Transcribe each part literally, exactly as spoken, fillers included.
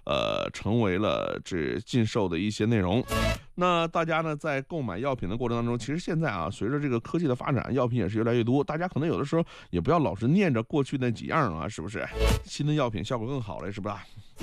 呃成为了这禁售的一些内容。那大家呢在购买药品的过程当中，其实现在啊，随着这个科技的发展，药品也是越来越多，大家可能有的时候也不要老是念着过去那几样啊，是不是？新的药品效果更好了，是吧？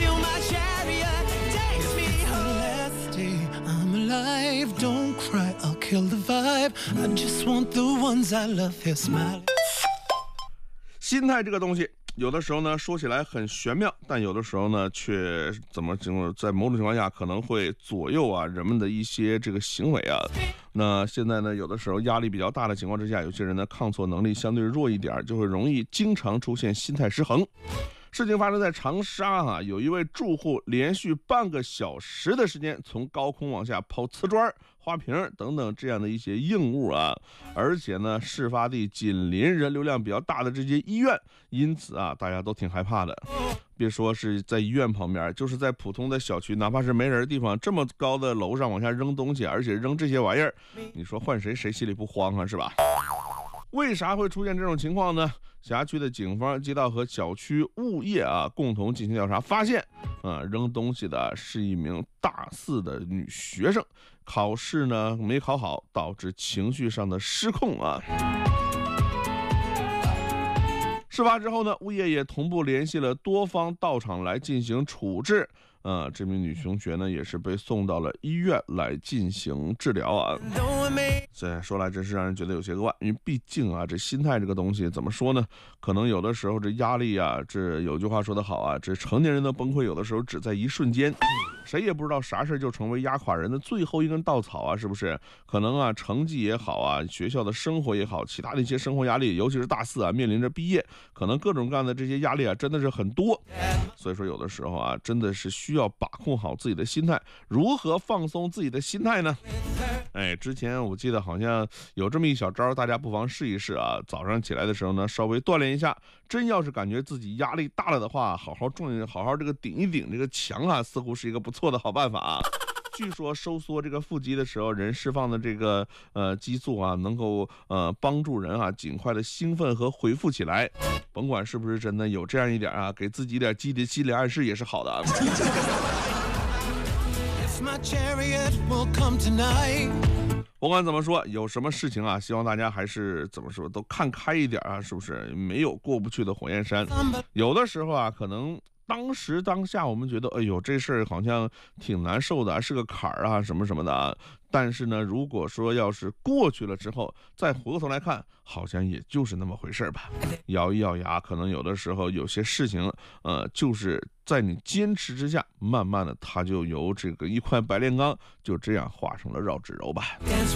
心态这个东西，有的时候呢说起来很玄妙，但有的时候呢却怎么在某种情况下可能会左右啊人们的一些这个行为啊。那现在呢有的时候压力比较大的情况之下，有些人呢抗挫能力相对弱一点，就会容易经常出现心态失衡。事情发生在长沙啊，有一位住户连续半个小时的时间从高空往下抛瓷砖、花瓶等等这样的一些硬物啊，而且呢，事发地紧邻人流量比较大的这些医院，因此啊，大家都挺害怕的。别说是在医院旁边，就是在普通的小区，哪怕是没人的地方，这么高的楼上往下扔东西，而且扔这些玩意儿，你说换谁谁心里不慌啊，是吧？为啥会出现这种情况呢？辖区的警方、街道和小区物业啊共同进行调查，发现，啊，扔东西的是一名大四的女学生，考试呢没考好，导致情绪上的失控啊。事发之后呢，物业也同步联系了多方到场来进行处置。啊，这名女同学呢也是被送到了医院来进行治疗啊。这说来真是让人觉得有些恶，因为毕竟啊，这心态这个东西怎么说呢？可能有的时候这压力啊，这有句话说得好啊，这成年人的崩溃有的时候只在一瞬间，谁也不知道啥事就成为压垮人的最后一根稻草啊，是不是？可能啊，成绩也好啊，学校的生活也好，其他的一些生活压力，尤其是大四啊，面临着毕业，可能各种各样的这些压力啊，真的是很多。所以说，有的时候啊，真的是需要把控好自己的心态。如何放松自己的心态呢？哎，之前我记得好像有这么一小招，大家不妨试一试啊。早上起来的时候呢，稍微锻炼一下。真要是感觉自己压力大了的话，好好重，好好这个顶一顶这个墙啊，似乎是一个不错的好办法啊。据说收缩这个腹肌的时候，人释放的这个呃激素啊，能够呃帮助人啊尽快的兴奋和恢复起来。甭管是不是真的，有这样一点啊，给自己一点积极心理暗示也是好的啊。不管怎么说，有什么事情啊，希望大家还是怎么说都看开一点啊，是不是？没有过不去的火焰山。有的时候啊，可能当时当下我们觉得，哎呦，这事儿好像挺难受的，是个坎儿啊，什么什么的啊。但是呢，如果说要是过去了之后，再回过头来看，好像也就是那么回事吧。咬一咬牙，可能有的时候有些事情，呃，就是在你坚持之下，慢慢的它就由这个一块白炼钢就这样化成了绕指柔吧。